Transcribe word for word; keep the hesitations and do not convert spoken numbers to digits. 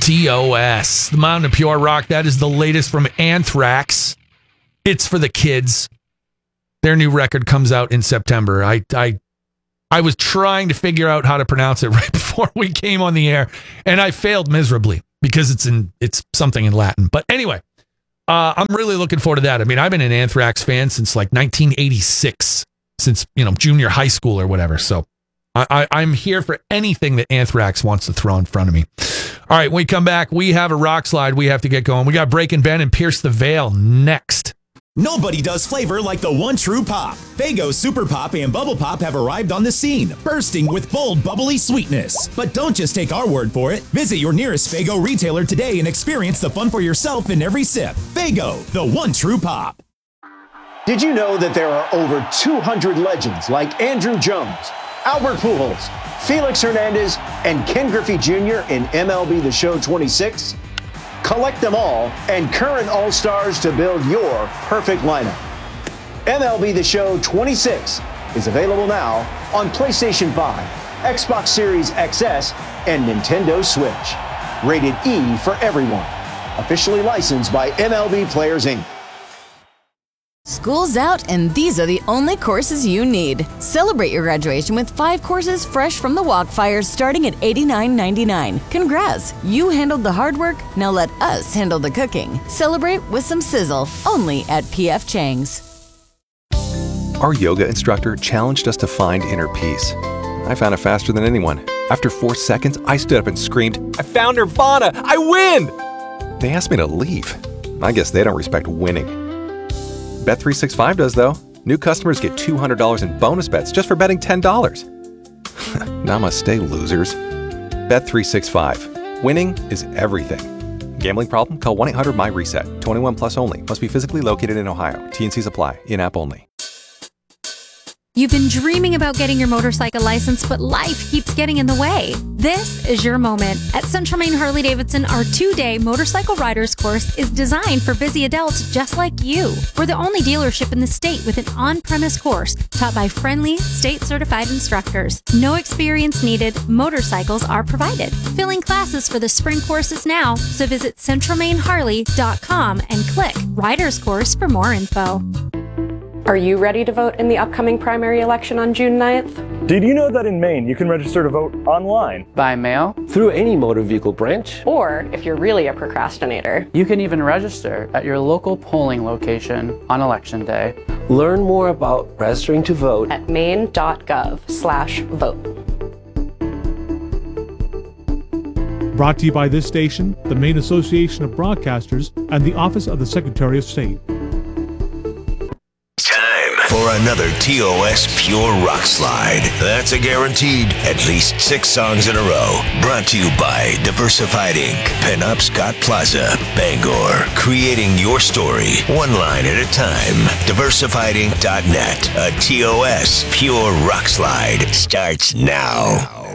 T O S, the Mountain of Pure Rock. That is the latest from Anthrax. It's for the kids. Their new record comes out in September. I, I, I was trying to figure out how to pronounce it right before we came on the air, and I failed miserably because it's in it's something in Latin. But anyway, uh, I'm really looking forward to that. I mean, I've been an Anthrax fan since like nineteen eighty-six, since you know junior high school or whatever. So I, I, I'm here for anything that Anthrax wants to throw in front of me. All right, when we come back, we have a rock slide. We have to get going. We got Breaking Ben and Pierce the Veil next. Nobody does flavor like the one true pop. Faygo Super Pop and Bubble Pop have arrived on the scene, bursting with bold, bubbly sweetness. But don't just take our word for it. Visit your nearest Faygo retailer today and experience the fun for yourself in every sip. Faygo, the one true pop. Did you know that there are over two hundred legends like Andrew Jones, Albert Pujols, Felix Hernandez, and Ken Griffey Junior in M L B The Show twenty-six? Collect them all and current All-Stars to build your perfect lineup. M L B The Show twenty-six is available now on PlayStation five, Xbox Series X S, and Nintendo Switch. Rated E for everyone. Officially licensed by M L B Players, Incorporated. School's out, and these are the only courses you need. Celebrate your graduation with five courses fresh from the Walkfire starting at eighty-nine ninety-nine. Congrats! You handled the hard work, now let us handle the cooking. Celebrate with some sizzle, only at P F Chang's. Our yoga instructor challenged us to find inner peace. I found it faster than anyone. After four seconds, I stood up and screamed, "I found Nirvana! I win!" They asked me to leave. I guess they don't respect winning. Bet three sixty-five does, though. New customers get two hundred dollars in bonus bets just for betting ten dollars. Namaste, losers. Bet three sixty-five. Winning is everything. Gambling problem? Call one eight hundred M Y reset. twenty-one plus only. Must be physically located in Ohio. T and Cs apply. In-app only. You've been dreaming about getting your motorcycle license, but life keeps getting in the way. This is your moment. At Central Maine Harley-Davidson, our two-day motorcycle riders course is designed for busy adults just like you. We're the only dealership in the state with an on-premise course taught by friendly, state-certified instructors. No experience needed. Motorcycles are provided. Filling classes for the spring courses now, so visit central maine harley dot com and click Riders Course for more info. Are you ready to vote in the upcoming primary election on June ninth? Did you know that in Maine you can register to vote online? By mail? Through any motor vehicle branch? Or, if you're really a procrastinator, you can even register at your local polling location on Election Day. Learn more about registering to vote at maine.gov slash vote. Brought to you by this station, the Maine Association of Broadcasters, and the Office of the Secretary of State. For another T O S Pure Rock Slide. That's a guaranteed at least six songs in a row. Brought to you by Diversified Incorporated. Penobscot Plaza, Bangor. Creating your story, one line at a time. diversified inc dot net. A T O S Pure Rock Slide starts now.